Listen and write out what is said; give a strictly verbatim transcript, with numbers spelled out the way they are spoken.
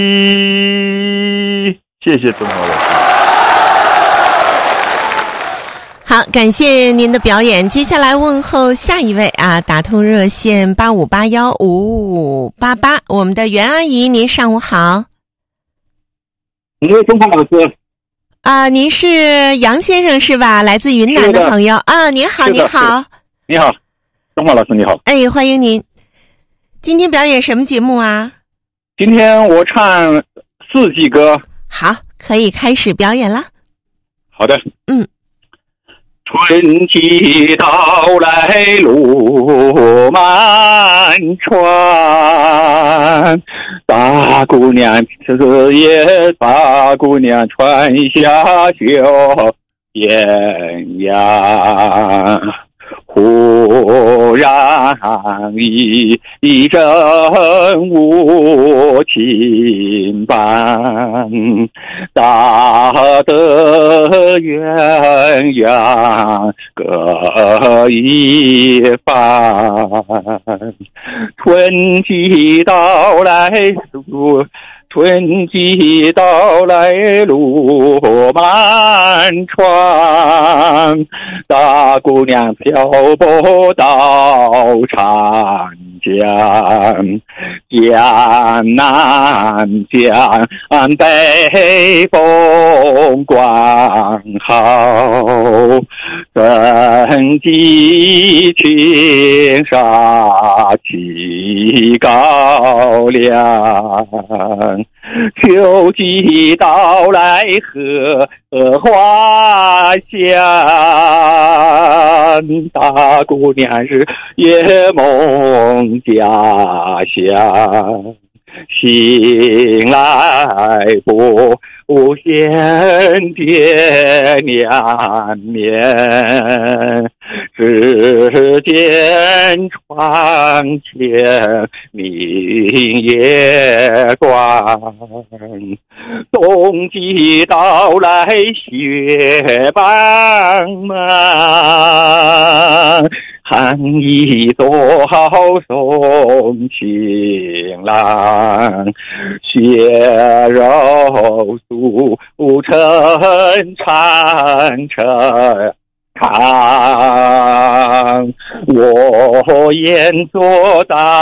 谢谢钟浩老师。 好，感谢您的表演。接下来问候下一位啊，打通热线八五八幺五五八八，我们的袁阿姨，您上午好。 你是钟浩老师啊，您是杨先生是吧？来自云南的朋友啊，您好，您好， 你好，钟浩老师你好。 哎，欢迎您。今天表演什么节目啊？ 今天我唱四季歌。 好，可以开始表演了。 好的， 嗯。 春季到来路漫长，大姑娘枝叶，大姑娘穿下绣艳阳。忽然一一阵无情般，大得鸳鸯各一方。春季到来路春季到来路漫长，大姑娘漂泊到长江，江南江北风光好，正激青纱起高粱。秋季到来荷花香，大姑娘日夜梦家乡，醒来不见爹娘面，只见窗前明月光。冬季到来雪茫茫，寒衣多送情郎，血肉素成长城长，我愿做大